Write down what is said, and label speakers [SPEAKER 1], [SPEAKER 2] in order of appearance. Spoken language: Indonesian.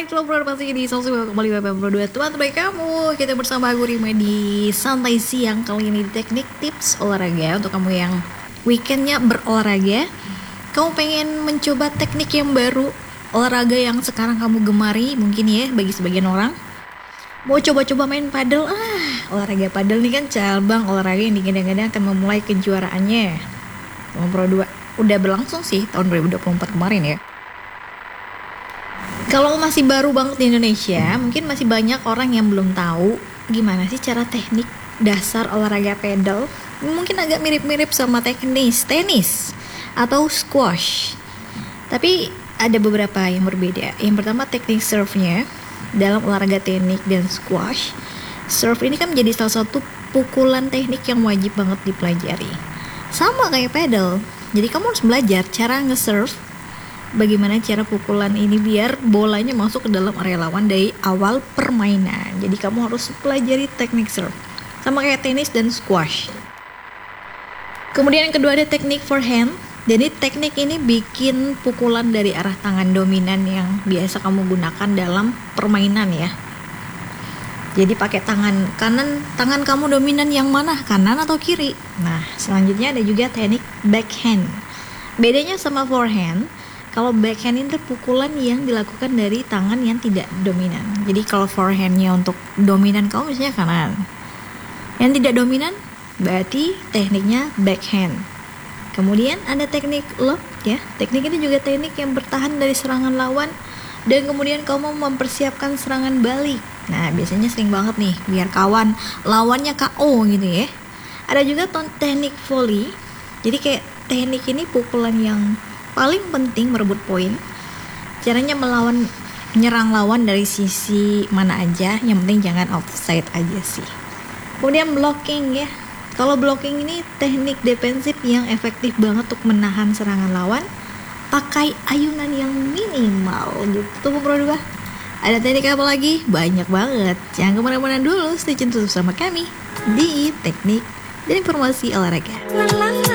[SPEAKER 1] Alright, lo pasti di Sosial kembali Bapak Bro 2 teman terbaik kamu. Kita bersama aku Rima di Santai Siang. Kali ini teknik tips olahraga untuk kamu yang weekendnya berolahraga. Kamu pengen mencoba teknik yang baru, olahraga yang sekarang kamu gemari mungkin ya bagi sebagian orang. Mau coba-coba main padel, olahraga padel nih kan cabang olahraga yang digadang-gadang akan memulai kejuaraannya. Teman Pro 2 udah berlangsung sih tahun 2024 kemarin ya. Kalau masih baru banget di Indonesia, mungkin masih banyak orang yang belum tahu gimana sih cara teknik dasar olahraga pedal. Mungkin agak mirip-mirip sama tenis atau squash. Tapi ada beberapa yang berbeda. Yang pertama teknik serve-nya dalam olahraga tenis dan squash. Serve ini kan menjadi salah satu pukulan teknik yang wajib banget dipelajari. Sama kayak pedal. Jadi kamu harus belajar cara nge-serve, bagaimana cara pukulan ini biar bolanya masuk ke dalam area lawan dari awal permainan. Jadi kamu harus pelajari teknik serve. Sama kayak tenis dan squash. Kemudian yang kedua ada teknik forehand. Jadi teknik ini bikin pukulan dari arah tangan dominan yang biasa kamu gunakan dalam permainan ya. Jadi pakai tangan kanan, tangan kamu dominan yang mana? Kanan atau kiri? Nah, selanjutnya ada juga teknik backhand. Bedanya sama forehand, kalau backhand itu pukulan yang dilakukan dari tangan yang tidak dominan. Jadi kalau forehandnya untuk dominan kamu misalnya kanan, yang tidak dominan berarti tekniknya backhand. Kemudian ada teknik lob ya. Teknik ini juga teknik yang bertahan dari serangan lawan dan kemudian kamu mempersiapkan serangan balik. Nah biasanya sering banget nih biar kawan lawannya KO gitu ya. Ada juga teknik volley. Jadi kayak teknik ini pukulan yang paling penting merebut poin. Caranya menyerang lawan dari sisi mana aja, yang penting jangan offside aja sih. Kemudian blocking ya. Kalau blocking ini teknik defensif yang efektif banget untuk menahan serangan lawan pakai ayunan yang minimal gitu Bro 2. Ada teknik apa lagi? Banyak banget. Jangan kemana-mana dulu, stay tune terus sama kami di teknik dan informasi olahraga.